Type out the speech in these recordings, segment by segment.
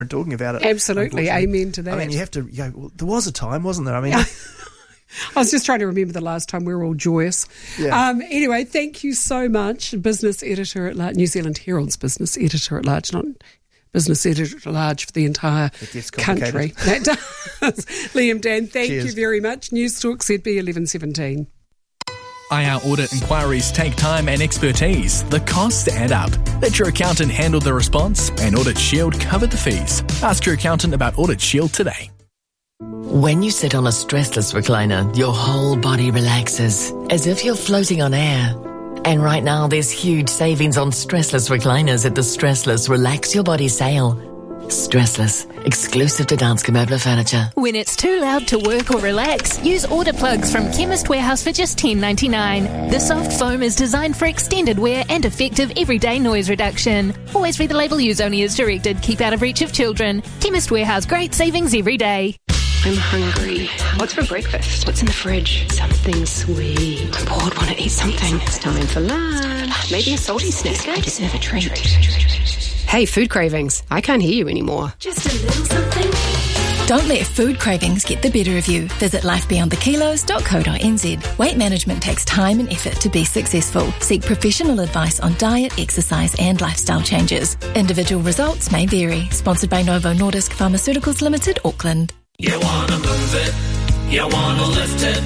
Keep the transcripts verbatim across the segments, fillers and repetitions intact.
talking about it. Absolutely, amen to that. I mean, you have to, you go, well, there was a time, wasn't there? I mean... I was just trying to remember the last time we were all joyous. Yeah. Um, anyway, thank you so much, business editor at large, New Zealand Herald's business editor at large, not business editor at large for the entire country. That does. Liam Dan, thank Cheers. you very much. News Talk Z B eleven seventeen. I R audit inquiries take time and expertise. The costs add up. Let your accountant handle the response and Audit Shield covered the fees. Ask your accountant about Audit Shield today. When you sit on a stressless recliner, your whole body relaxes, as if you're floating on air. And right now, there's huge savings on stressless recliners at the Stressless Relax Your Body sale. Stressless, exclusive to Danske Møbler Furniture. When it's too loud to work or relax, use Order Plugs from Chemist Warehouse for just ten dollars ninety-nine. The soft foam is designed for extended wear and effective everyday noise reduction. Always read the label, use only as directed. Keep out of reach of children. Chemist Warehouse, great savings every day. I'm hungry. What's for breakfast? What's in the fridge? Something sweet. I'm bored, want to eat something. It's time for lunch. Maybe a salty snack. I deserve a treat. Hey, food cravings. I can't hear you anymore. Just a little something. Don't let food cravings get the better of you. Visit life beyond the kilos dot co dot n z. Weight management takes time and effort to be successful. Seek professional advice on diet, exercise and lifestyle changes. Individual results may vary. Sponsored by Novo Nordisk Pharmaceuticals Limited, Auckland. You wanna move it, you wanna lift it.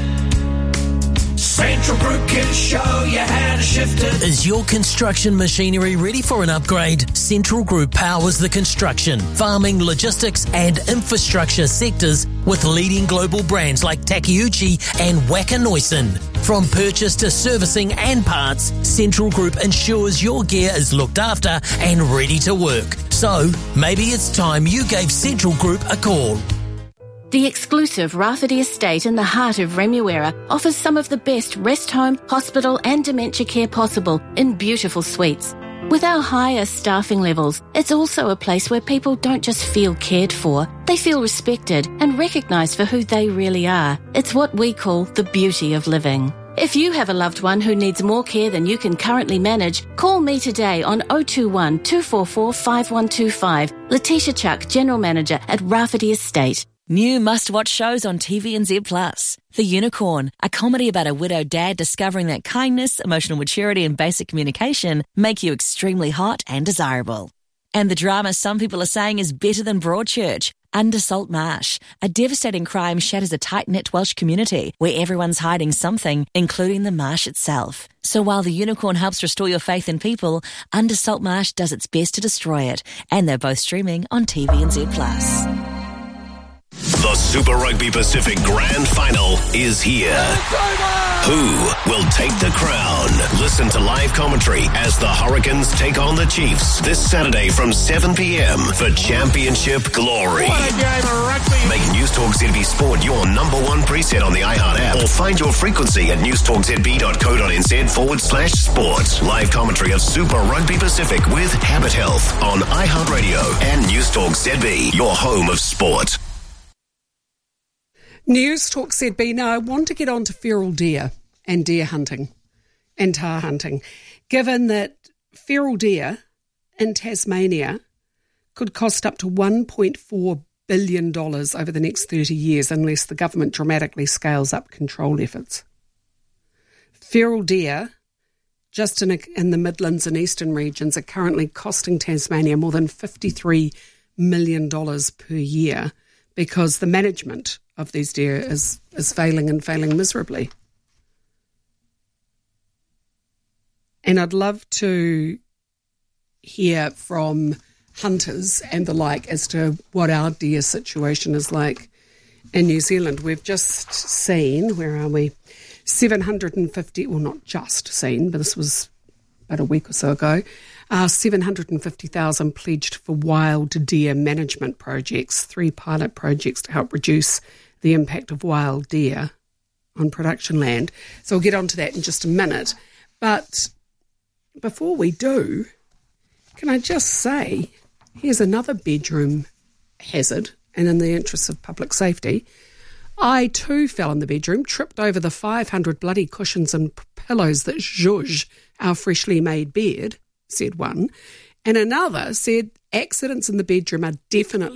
Central Group can show you how to shift it. Is your construction machinery ready for an upgrade? Central Group powers the construction, farming, logistics and infrastructure sectors with leading global brands like Takeuchi and Wacker Neuson. From purchase to servicing and parts, Central Group ensures your gear is looked after and ready to work. So, maybe it's time you gave Central Group a call. The exclusive Rafferty Estate in the heart of Remuera offers some of the best rest home, hospital and dementia care possible in beautiful suites. With our higher staffing levels, it's also a place where people don't just feel cared for, they feel respected and recognised for who they really are. It's what we call the beauty of living. If you have a loved one who needs more care than you can currently manage, call me today on oh two one, two four four, five one two five. Letitia Chuck, General Manager at Rafferty Estate. New must-watch shows on T V N Z plus. The Unicorn, a comedy about a widowed dad discovering that kindness, emotional maturity and basic communication make you extremely hot and desirable. And the drama some people are saying is better than Broadchurch, Under Salt Marsh. A devastating crime shatters a tight-knit Welsh community where everyone's hiding something, including the marsh itself. So while The Unicorn helps restore your faith in people, Under Salt Marsh does its best to destroy it. And they're both streaming on T V N Z plus. The Super Rugby Pacific Grand Final is here. Who will take the crown? Listen to live commentary as the Hurricanes take on the Chiefs this Saturday from seven p.m. for Championship Glory. What a game of rugby. Make News Talk Z B Sport your number one preset on the iHeart app or find your frequency at newstalkzb.co.nz forward slash sport. Live commentary of Super Rugby Pacific with Habit Health on iHeartRadio and News Talk Z B, your home of sport. News Talk Z B. Now, I want to get on to feral deer and deer hunting and tahr hunting, given that feral deer in Tasmania could cost up to one point four billion dollars over the next thirty years unless the government dramatically scales up control efforts. Feral deer, just in, a, in the Midlands and Eastern regions, are currently costing Tasmania more than fifty-three million dollars per year because the management of these deer is, is failing and failing miserably. And I'd love to hear from hunters and the like as to what our deer situation is like in New Zealand. We've just seen, where are we, seven hundred fifty, well not just seen, but this was about a week or so ago, uh, seven hundred fifty thousand pledged for wild deer management projects, three pilot projects to help reduce the impact of wild deer on production land. So we'll get onto that in just a minute. But before we do, can I just say, here's another bedroom hazard, and in the interests of public safety, I too fell in the bedroom, tripped over the five hundred bloody cushions and pillows that zhuzh our freshly made bed, said one, And another said accidents in the bedroom are definitely